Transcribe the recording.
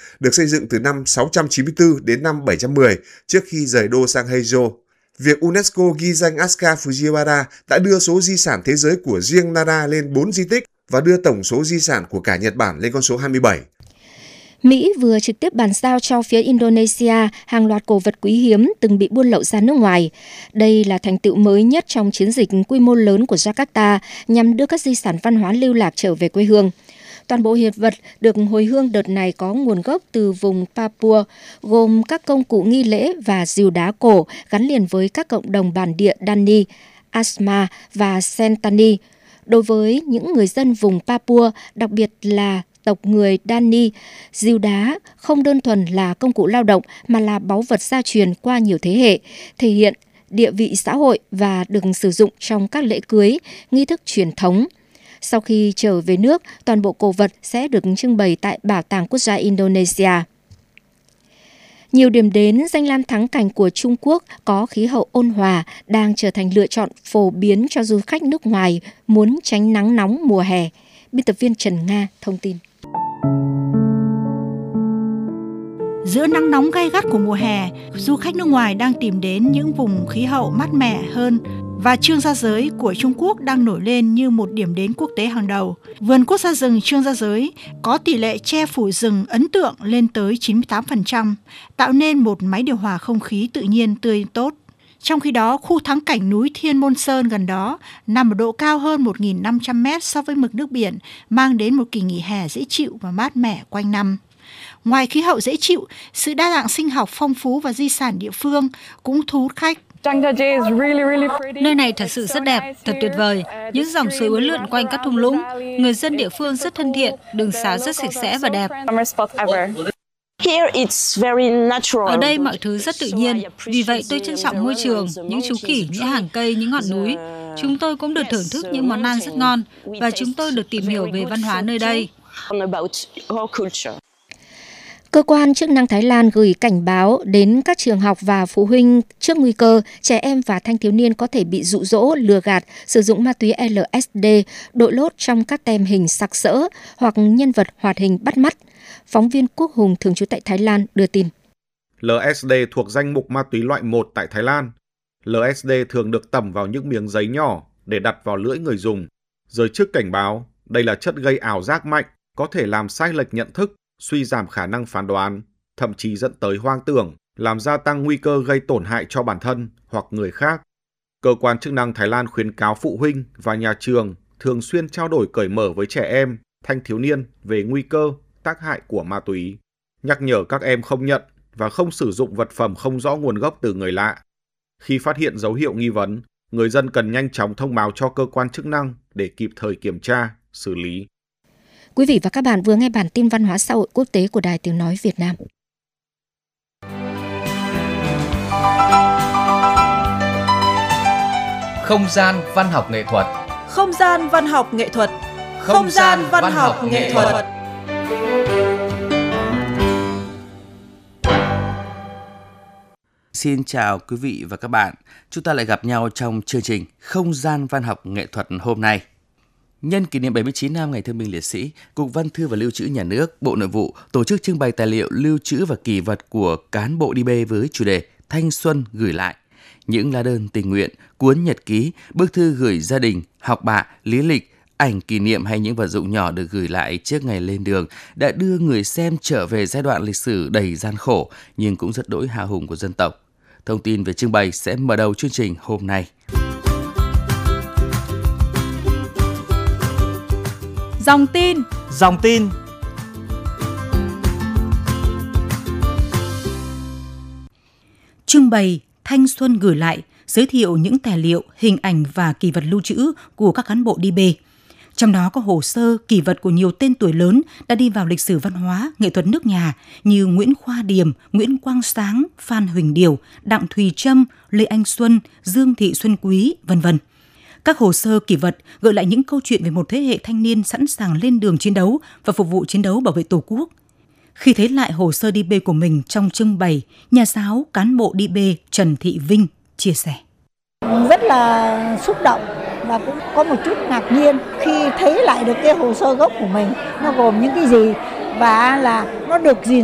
được xây dựng từ năm 694 đến năm 710 trước khi rời đô sang Heijo. Việc UNESCO ghi danh Asuka Fujiwara đã đưa số di sản thế giới của riêng Nara lên 4 di tích và đưa tổng số di sản của cả Nhật Bản lên con số 27. Mỹ vừa trực tiếp bàn giao cho phía Indonesia hàng loạt cổ vật quý hiếm từng bị buôn lậu ra nước ngoài. Đây là thành tựu mới nhất trong chiến dịch quy mô lớn của Jakarta nhằm đưa các di sản văn hóa lưu lạc trở về quê hương. Toàn bộ hiện vật được hồi hương đợt này có nguồn gốc từ vùng Papua, gồm các công cụ nghi lễ và rìu đá cổ gắn liền với các cộng đồng bản địa Dani, Asma và Sentani. Đối với những người dân vùng Papua, đặc biệt là tộc người Dani, rìu đá không đơn thuần là công cụ lao động mà là báu vật gia truyền qua nhiều thế hệ, thể hiện địa vị xã hội và được sử dụng trong các lễ cưới, nghi thức truyền thống. Sau khi trở về nước, toàn bộ cổ vật sẽ được trưng bày tại Bảo tàng Quốc gia Indonesia. Nhiều điểm đến danh lam thắng cảnh của Trung Quốc có khí hậu ôn hòa đang trở thành lựa chọn phổ biến cho du khách nước ngoài muốn tránh nắng nóng mùa hè. Biên tập viên Trần Nga thông tin. Giữa nắng nóng gay gắt của mùa hè, du khách nước ngoài đang tìm đến những vùng khí hậu mát mẻ hơn và Trương Gia Giới của Trung Quốc đang nổi lên như một điểm đến quốc tế hàng đầu. Vườn quốc gia rừng Trương Gia Giới có tỷ lệ che phủ rừng ấn tượng lên tới 98%, tạo nên một máy điều hòa không khí tự nhiên tươi tốt. Trong khi đó, khu thắng cảnh núi Thiên Môn Sơn gần đó nằm ở độ cao hơn 1.500 mét so với mực nước biển, mang đến một kỳ nghỉ hè dễ chịu và mát mẻ quanh năm. Ngoài khí hậu dễ chịu, sự đa dạng sinh học phong phú và di sản địa phương cũng thu hút khách. Nơi này thật sự rất đẹp, thật tuyệt vời. Những dòng suối uốn lượn quanh các thung lũng, người dân địa phương rất thân thiện, đường xá rất sạch sẽ và đẹp. Ở đây mọi thứ rất tự nhiên, vì vậy tôi trân trọng môi trường, những chú khỉ, những hàng cây, những ngọn núi. Chúng tôi cũng được thưởng thức những món ăn rất ngon và chúng tôi được tìm hiểu về văn hóa nơi đây. Cơ quan chức năng Thái Lan gửi cảnh báo đến các trường học và phụ huynh trước nguy cơ trẻ em và thanh thiếu niên có thể bị dụ dỗ, lừa gạt, sử dụng ma túy LSD, đội lốt trong các tem hình sặc sỡ hoặc nhân vật hoạt hình bắt mắt. Phóng viên Quốc Hùng thường trú tại Thái Lan đưa tin. LSD thuộc danh mục ma túy loại 1 tại Thái Lan. LSD thường được tẩm vào những miếng giấy nhỏ để đặt vào lưỡi người dùng. Giới chức cảnh báo đây là chất gây ảo giác mạnh, có thể làm sai lệch nhận thức, suy giảm khả năng phán đoán, thậm chí dẫn tới hoang tưởng, làm gia tăng nguy cơ gây tổn hại cho bản thân hoặc người khác. Cơ quan chức năng Thái Lan khuyến cáo phụ huynh và nhà trường thường xuyên trao đổi cởi mở với trẻ em, thanh thiếu niên về nguy cơ, tác hại của ma túy, nhắc nhở các em không nhận và không sử dụng vật phẩm không rõ nguồn gốc từ người lạ. Khi phát hiện dấu hiệu nghi vấn, người dân cần nhanh chóng thông báo cho cơ quan chức năng để kịp thời kiểm tra, xử lý. Quý vị và các bạn vừa nghe bản tin văn hóa xã hội quốc tế của Đài Tiếng Nói Việt Nam. Không gian văn học nghệ thuật. Không gian văn học nghệ thuật. Không gian văn học nghệ thuật. Xin chào quý vị và các bạn. Chúng ta lại gặp nhau trong chương trình Không gian văn học nghệ thuật hôm nay. Nhân kỷ niệm 79 năm Ngày Thương binh Liệt sĩ, Cục Văn thư và Lưu trữ Nhà nước, Bộ Nội vụ tổ chức trưng bày tài liệu lưu trữ và kỷ vật của cán bộ DB với chủ đề Thanh xuân gửi lại. Những lá đơn tình nguyện, cuốn nhật ký, bức thư gửi gia đình, học bạ, lý lịch, ảnh kỷ niệm hay những vật dụng nhỏ được gửi lại trước ngày lên đường đã đưa người xem trở về giai đoạn lịch sử đầy gian khổ nhưng cũng rất đỗi hào hùng của dân tộc. Thông tin về trưng bày sẽ mở đầu chương trình hôm nay. Dòng tin. Trưng bày Thanh xuân gửi lại, giới thiệu những tài liệu, hình ảnh và kỷ vật lưu trữ của các cán bộ DB. Trong đó có hồ sơ, kỷ vật của nhiều tên tuổi lớn đã đi vào lịch sử văn hóa, nghệ thuật nước nhà như Nguyễn Khoa Điềm, Nguyễn Quang Sáng, Phan Huỳnh Điều, Đặng Thùy Trâm, Lê Anh Xuân, Dương Thị Xuân Quý, v.v. Các hồ sơ kỷ vật gợi lại những câu chuyện về một thế hệ thanh niên sẵn sàng lên đường chiến đấu và phục vụ chiến đấu bảo vệ Tổ quốc. Khi thấy lại hồ sơ DB của mình trong trưng bày, nhà giáo cán bộ DB Trần Thị Vinh chia sẻ. Rất là xúc động và cũng có một chút ngạc nhiên khi thấy lại được cái hồ sơ gốc của mình, nó gồm những cái gì và là nó được gìn